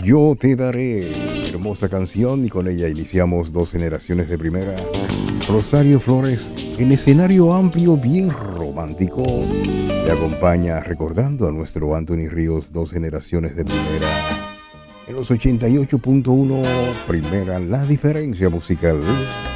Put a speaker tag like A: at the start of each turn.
A: Yo te daré, hermosa canción, y con ella iniciamos dos generaciones de primera. Rosario Flores, en escenario amplio, bien romántico, le acompaña recordando a nuestro Anthony Ríos, dos generaciones de primera. En los 88.1, primera, la diferencia musical.